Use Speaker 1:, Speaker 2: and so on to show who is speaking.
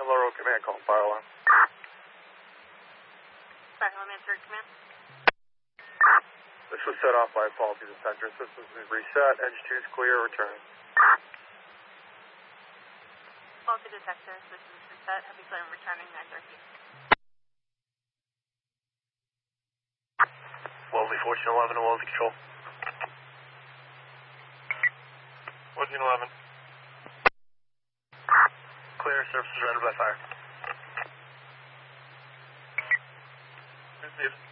Speaker 1: Laurel Command, call fire alarm.
Speaker 2: Fire alarm, answer command.
Speaker 1: This was set off by a faulty dispenser. Systems been reset. Edge 2 is clear. Return.
Speaker 2: Faulty detector. Systems reset. Heavy clear. Returning 9:30.
Speaker 1: Wellesley 1411 to Wellesley Control. 1411. Clear. Surface surrounded by fire. Received.